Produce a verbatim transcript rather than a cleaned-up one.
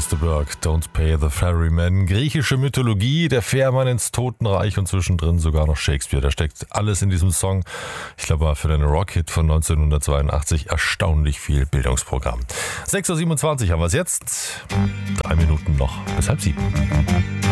Mister Burke, Don't Pay the Ferryman. Griechische Mythologie, der Fährmann ins Totenreich und zwischendrin sogar noch Shakespeare. Da steckt alles in diesem Song. Ich glaube, für den Rockhit von neunzehnhundertzweiundachtzig erstaunlich viel Bildungsprogramm. sechs Uhr siebenundzwanzig haben wir es jetzt. Drei Minuten noch bis halb sieben.